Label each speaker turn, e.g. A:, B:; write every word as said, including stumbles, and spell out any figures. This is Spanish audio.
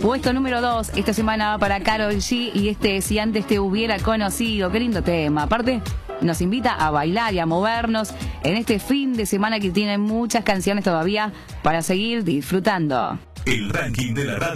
A: Puesto número dos, esta semana va para Karol G y este Si Antes Te Hubiera Conocido. Qué lindo tema. Aparte, nos invita a bailar y a movernos en este fin de semana que tiene muchas canciones todavía para seguir disfrutando.
B: El ranking de la radio.